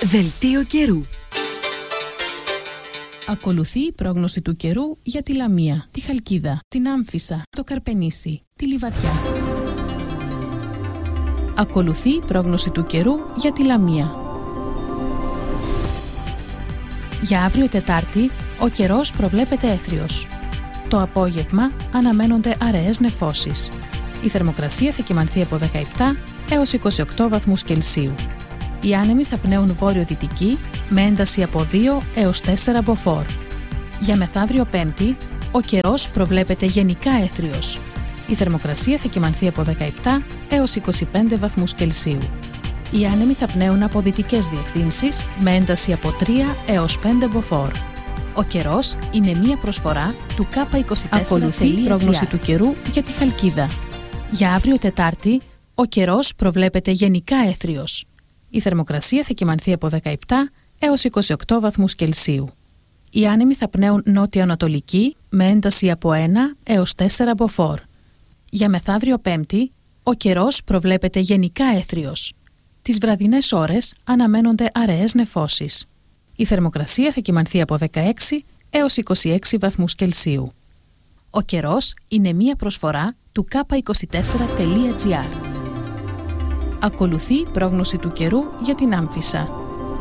Δελτίο καιρού. Ακολουθεί η πρόγνωση του καιρού για τη Λαμία, τη Χαλκίδα, την Άμφισσα, το Καρπενήσι, τη Λιβαδιά. Ακολουθεί η πρόγνωση του καιρού για τη Λαμία. Για αύριο Τετάρτη, ο καιρός προβλέπεται έθριος. Το απόγευμα αναμένονται αραιές νεφώσεις. Η θερμοκρασία θα κυμανθεί από 17 έως 28 βαθμούς Κελσίου. Οι άνεμοι θα πνέουν βόρειο-δυτική με ένταση από 2 έως 4 μποφόρ. Για μεθαύριο Πέμπτη, ο καιρός προβλέπεται γενικά έθριος. Η θερμοκρασία θα κυμανθεί από 17 έως 25 βαθμούς Κελσίου. Οι άνεμοι θα πνέουν από δυτικές διευθύνσεις με ένταση από 3 έως 5 μποφόρ. Ο καιρός είναι μία προσφορά του K24. Ακολουθεί η πρόγνωση του καιρού για τη Χαλκίδα. Για αύριο Τετάρτη, ο καιρός προβλέπεται γενικά έθριος. Η θερμοκρασία θα κυμανθεί από 17 έως 28 βαθμούς Κελσίου. Οι άνεμοι θα πνέουν νότιο-ανατολική με ένταση από 1 έως 4 μποφόρ. Για μεθαύριο Πέμπτη, ο καιρός προβλέπεται γενικά έθριος. Τις βραδινές ώρες αναμένονται αραιές νεφώσεις. Η θερμοκρασία θα κυμανθεί από 16 έως 26 βαθμούς Κελσίου. Ο καιρός είναι μία προσφορά του K24.gr. Ακολουθεί η πρόγνωση του καιρού για την Άμφισσα.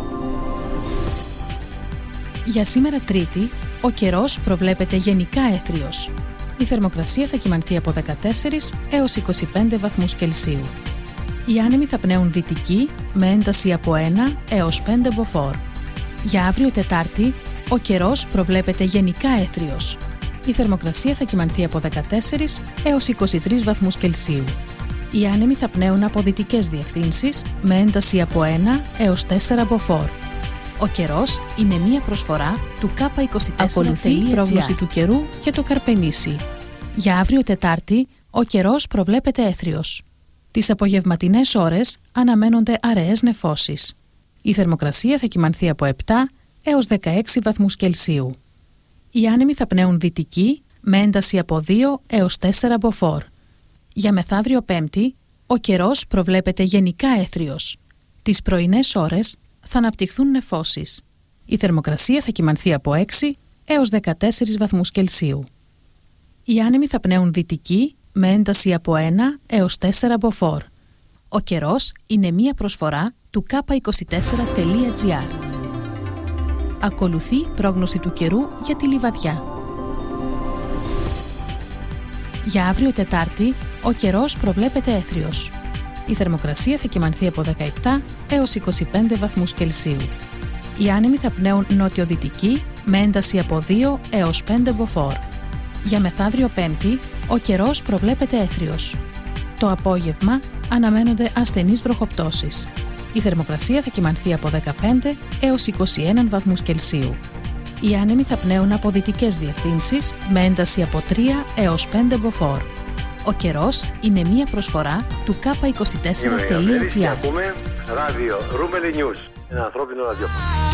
Για σήμερα Τρίτη, ο καιρός προβλέπεται γενικά έθριος. Η θερμοκρασία θα κυμανθεί από 14 έως 25 βαθμούς Κελσίου. Οι άνεμοι θα πνέουν δυτική με ένταση από 1 έως 5 μποφόρ. Για αύριο Τετάρτη, ο καιρός προβλέπεται γενικά έθριος. Η θερμοκρασία θα κυμανθεί από 14 έως 23 βαθμούς Κελσίου. Οι άνεμοι θα πνέουν από δυτικές διευθύνσεις με ένταση από 1 έως 4 μποφόρ. Ο καιρός είναι μία προσφορά του K24. Ακολουθεί η πρόγνωση του καιρού για το Καρπενήσι. Για αύριο Τετάρτη, ο καιρός προβλέπεται έθριος. Τις απογευματινές ώρες αναμένονται αραιές νεφώσεις. Η θερμοκρασία θα κυμανθεί από 7 έως 16 βαθμούς Κελσίου. Οι άνεμοι θα πνέουν δυτική με ένταση από 2 έως 4 μποφόρ. Για μεθαύριο Πέμπτη, ο καιρός προβλέπεται γενικά έθριος. Τις πρωινές ώρες θα αναπτυχθούν νεφώσεις. Η θερμοκρασία θα κυμανθεί από 6 έως 14 βαθμούς Κελσίου. Οι άνεμοι θα πνέουν δυτική με ένταση από 1 έως 4 μποφόρ. Ο καιρός είναι μία προσφορά του K24.gr. Ακολουθεί η πρόγνωση του καιρού για τη Λιβαδιά. Για αύριο Τετάρτη, ο καιρός προβλέπεται έθριος. Η θερμοκρασία θα κυμανθεί από 17 έως 25 βαθμούς Κελσίου. Οι άνεμοι θα πνέουν νότιο-δυτική με ένταση από 2 έως 5 μποφόρ. Για μεθαύριο Πέμπτη, ο καιρός προβλέπεται έθριος. Το απόγευμα αναμένονται ασθενείς βροχοπτώσεις. Η θερμοκρασία θα κυμανθεί από 15 έως 21 βαθμούς Κελσίου. Οι άνεμοι θα πνέουν από δυτικές διευθύνσεις με ένταση από 3 έως 5 μποφόρ. Ο καιρός είναι μία προσφορά του K24.gr. Ακούμε ράδιο Ρούμελι News, ένα ανθρώπινο ραδιόφωνο.